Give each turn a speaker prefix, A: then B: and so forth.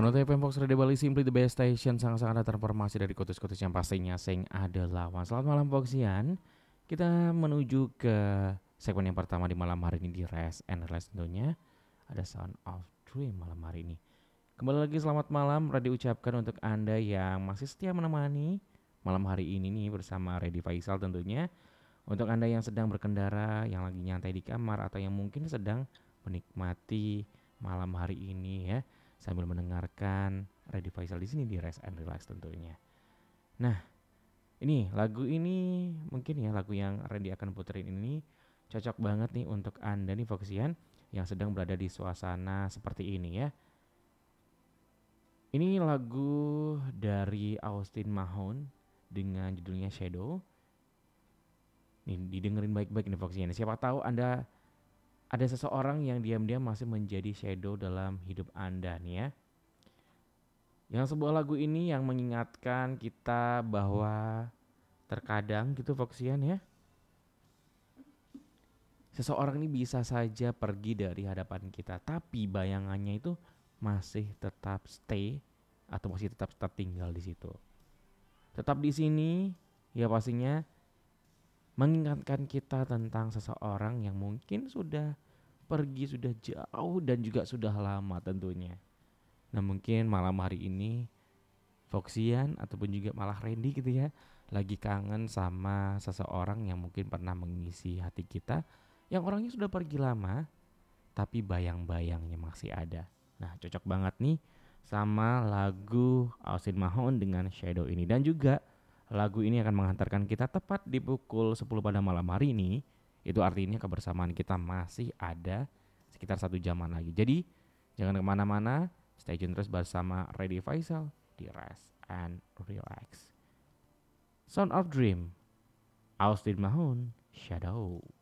A: Mono FM Fox Radio Bali Simply the Best Station. Sangat-sangat ada informasi dari kutus-kutus yang pastinya sing ada lawan. Selamat malam Foxian. Kita menuju ke segmen yang pertama di malam hari ini di Rest and Relax tentunya. Ada Sound of Dream malam hari ini. Kembali lagi selamat malam radio ucapkan untuk Anda yang masih setia menemani malam hari ini nih bersama Reddy Faisal tentunya. Untuk Anda yang sedang berkendara, yang lagi nyantai di kamar atau yang mungkin sedang menikmati malam hari ini ya sambil mendengarkan Reddy Faisal di sini di Rest and Relax tentunya. Nah, ini lagu ini mungkin ya lagu yang Reddy akan puterin ini cocok banget nih untuk Anda nih Foxian yang sedang berada di suasana seperti ini ya. Ini lagu dari Austin Mahone dengan judulnya Shadow. Nih didengerin baik-baik nih Foxian. Siapa tahu Anda ada seseorang yang diam-diam masih menjadi shadow dalam hidup Anda nih ya. Yang sebuah lagu ini yang mengingatkan kita bahwa terkadang gitu Foxian ya, seseorang ini bisa saja pergi dari hadapan kita, tapi bayangannya itu masih tetap stay atau masih tetap tinggal di situ. Tetap di sini ya pastinya mengingatkan kita tentang seseorang yang mungkin sudah pergi sudah jauh dan juga sudah lama tentunya. Nah mungkin malam hari ini Foxian ataupun juga malah Randy gitu ya lagi kangen sama seseorang yang mungkin pernah mengisi hati kita yang orangnya sudah pergi lama tapi bayang-bayangnya masih ada. Nah cocok banget nih sama lagu Austin Mahone dengan Shadow ini. Dan juga lagu ini akan menghantarkan kita tepat di pukul 10 pada malam hari ini. Itu artinya kebersamaan kita masih ada sekitar 1 jaman lagi. Jadi jangan kemana-mana, stay tune terus bersama Reddy Faisal di Rest and Relax. Sound of Dream, Austin Mahone, Shadow.